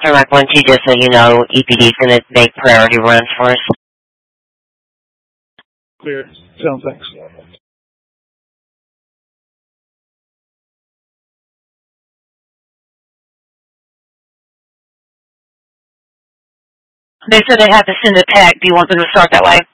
Direct 1-2, just so you know, EPD is going to make priority runs for us. Clear. Sounds thanks. They said they had to send a pack. Do you want them to start that way?